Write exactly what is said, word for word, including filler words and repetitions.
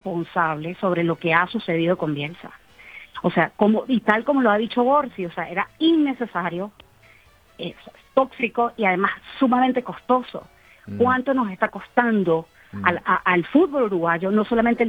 responsable sobre lo que ha sucedido con Bielsa. O sea, como y tal como lo ha dicho Borsi, o sea, era innecesario, es tóxico y además sumamente costoso. Mm. ¿Cuánto nos está costando mm. al, a, al fútbol uruguayo? No solamente el